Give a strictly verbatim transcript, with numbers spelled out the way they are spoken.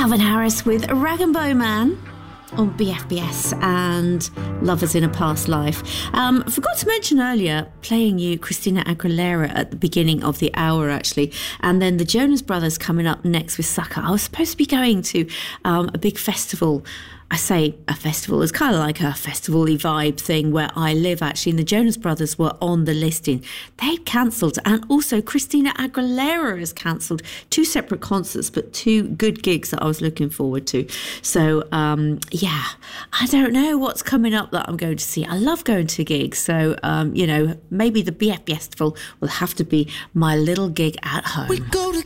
Calvin Harris with Rag and Bowman on B F B S and Lovers in a Past Life. Um, I forgot to mention earlier, playing you Christina Aguilera at the beginning of the hour, actually, and then the Jonas Brothers coming up next with Sucker. I was supposed to be going to um, a big festival. I say a festival, it's kind of like a festival-y vibe thing where I live, actually, and the Jonas Brothers were on the listing. They cancelled, and also Christina Aguilera has cancelled two separate concerts, but two good gigs that I was looking forward to. So, um, yeah, I don't know what's coming up that I'm going to see. I love going to gigs, so, um, you know, maybe the B F Festival will have to be my little gig at home. We go to